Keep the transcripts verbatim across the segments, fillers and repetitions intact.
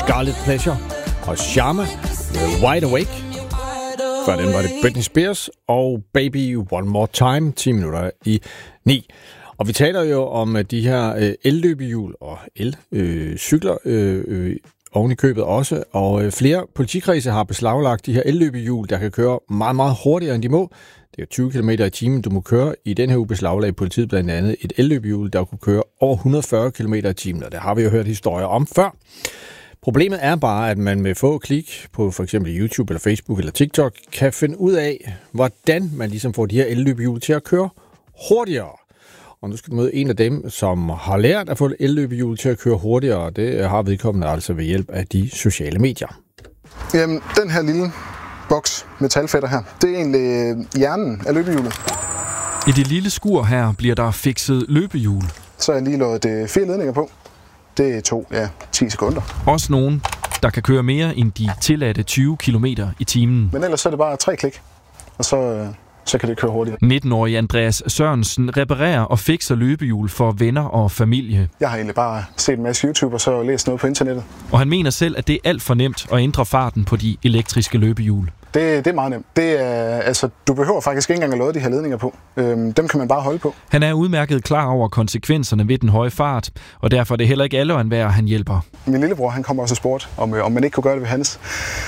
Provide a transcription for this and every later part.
Scarlet Pleasure og Sharma med Wide Awake. Før den var det Britney Spears og Baby One More Time, ti minutter i ni. Og vi taler jo om de her øh, el-løbehjul og el-cykler øh, øh, oven i købet også, og øh, flere politikredse har beslaglagt de her el-løbehjul, der kan køre meget, meget hurtigere end de må. Det er tyve kilometer i timen, du må køre. I den her uge beslaglagde politiet blandt andet et el-løbehjul, der kunne køre over et hundrede og fyrre kilometer i timen, og det har vi jo hørt historier om før. Problemet er bare, at man med få klik på for eksempel YouTube eller Facebook eller TikTok kan finde ud af, hvordan man ligesom får de her el-løbehjul til at køre hurtigere. Og nu skal du møde en af dem, som har lært at få el-løbehjul til at køre hurtigere, og det har vedkommende altså ved hjælp af de sociale medier. Jamen, den her lille boks metalfætter her, det er egentlig hjernen af løbehjulet. I det lille skur her bliver der fikset løbehjul. Så har jeg lige lavet fire ledninger på. Det tog, ja, ti sekunder. Også nogen, der kan køre mere end de tilladte tyve kilometer i timen. Men ellers så er det bare tre klik, og så, så kan det køre hurtigt. nitten-årige Andreas Sørensen reparerer og fikser løbehjul for venner og familie. Jeg har egentlig bare set en masse YouTube og så læst noget på internettet. Og han mener selv, at det er alt for nemt at ændre farten på de elektriske løbehjul. Det, det er meget nemt. Det er, altså, du behøver faktisk ikke engang at lade de her ledninger på. Øhm, dem kan man bare holde på. Han er udmærket klar over konsekvenserne ved den høje fart, og derfor er det heller ikke alle og enhver, han hjælper. Min lillebror, han kommer også og spurgte, om, om man ikke kunne gøre det ved hans.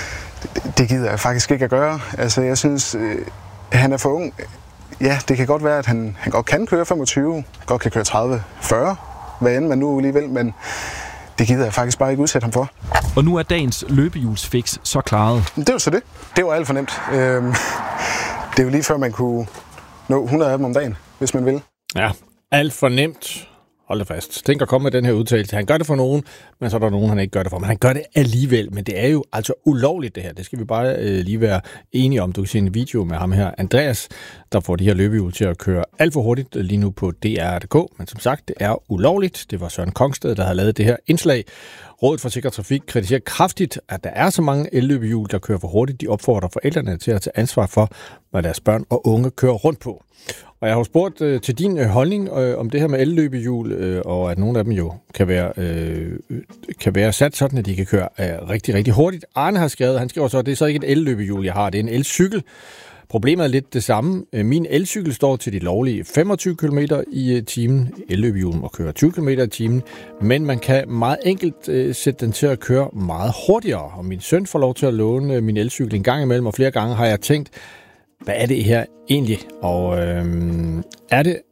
Det, det gider jeg faktisk ikke at gøre. Altså, jeg synes, øh, han er for ung. Ja, det kan godt være, at han, han godt kan køre femogtyve, godt kan køre tredive, fyrre, hvad end man nu alligevel, men det gider jeg faktisk bare ikke udsætte ham for. Og nu er dagens løbehjulsfix så klaret. Det er jo så det. Det var alt for nemt. Øhm, det er jo lige før, man kunne nå hundrede af dem om dagen, hvis man vil. Ja, alt for nemt. Hold det fast. Tænk at komme med den her udtalelse. Han gør det for nogen, men så er der nogen, han ikke gør det for. Men han gør det alligevel. Men det er jo altså ulovligt, det her. Det skal vi bare øh, lige være enige om. Du kan se en video med ham her, Andreas, der får de her løbehjul til at køre alt for hurtigt lige nu på D R punktum d k. Men som sagt, det er ulovligt. Det var Søren Kongsted, der havde lavet det her indslag. Rådet for Sikker Trafik kritiserer kraftigt, at der er så mange el-løbehjul, der kører for hurtigt. De opfordrer forældrene til at tage ansvar for, hvad deres børn og unge kører rundt på. Og jeg har jo spurgt øh, til din øh, holdning øh, om det her med el-løbehjul, øh, og at nogle af dem jo kan være, øh, kan være sat sådan, at de kan køre øh, rigtig, rigtig hurtigt. Arne har skrevet, han skriver så, at det er så ikke et el-løbehjul, jeg har, det er en elcykel. Problemet er lidt det samme. Min elcykel står til de lovlige femogtyve kilometer i timen. El-løbehjulen må køre tyve kilometer i timen, men man kan meget enkelt øh, sætte den til at køre meget hurtigere. Og min søn får lov til at låne min elcykel en gang imellem, og flere gange har jeg tænkt, hvad er det her egentlig? Og øh, er det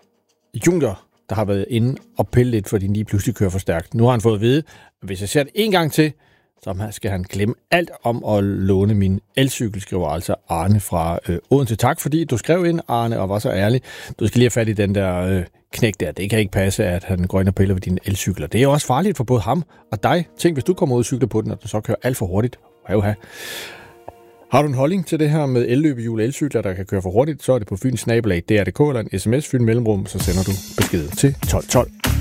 Junior, der har været inde og pille lidt, fordi den lige pludselig kører for stærkt? Nu har han fået at vide, at hvis jeg ser det en gang til, så skal han glemme alt om at låne min elcykel, skriver altså Arne fra øh, Odense. Tak, fordi du skrev ind, Arne, og var så ærlig. Du skal lige have fat i den der øh, knæk der. Det kan ikke passe, at han går ind og piller ved dine elcykler. Det er også farligt for både ham og dig. Tænk, hvis du kommer ud og cykler på den, og du så kører alt for hurtigt. Hvad Har du en holdning til det her med el-løbehjul og elcykler, der kan køre for hurtigt, så er det på fyn snabel-a d r punktum d k eller en sms, Fyn Mellemrum, så sender du besked til tolv tolv.